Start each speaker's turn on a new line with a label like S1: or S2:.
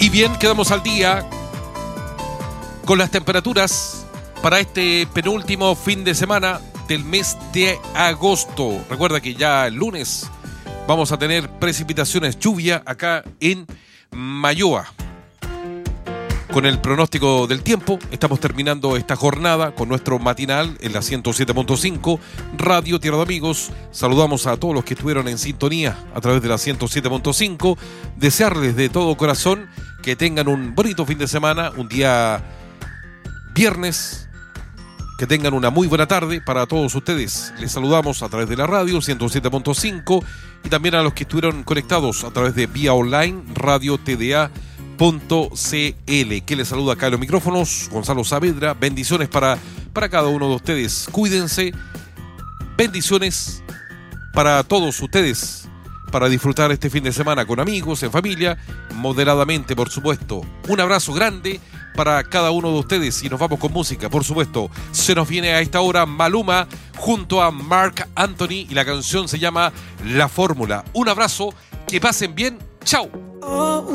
S1: Y bien, quedamos al día con las temperaturas para este penúltimo fin de semana del mes de agosto. Recuerda que ya el lunes vamos a tener precipitaciones, lluvia acá en Mayoa. Con el pronóstico del tiempo, estamos terminando esta jornada con nuestro matinal en la 107.5 Radio Tierra de Amigos. Saludamos a todos los que estuvieron en sintonía a través de la 107.5. Desearles de todo corazón que tengan un bonito fin de semana, un día viernes, que tengan una muy buena tarde para todos ustedes. Les saludamos a través de la radio 107.5 y también a los que estuvieron conectados a través de vía online Radio TDA. .cl, que les saluda acá en los micrófonos, Gonzalo Saavedra. Bendiciones para cada uno de ustedes. Cuídense. Bendiciones para todos ustedes, para disfrutar este fin de semana con amigos, en familia, moderadamente, por supuesto. Un abrazo grande para cada uno de ustedes y nos vamos con música, por supuesto. Se nos viene a esta hora Maluma junto a Marc Anthony y la canción se llama La Fórmula. Un abrazo, que pasen bien. Chao.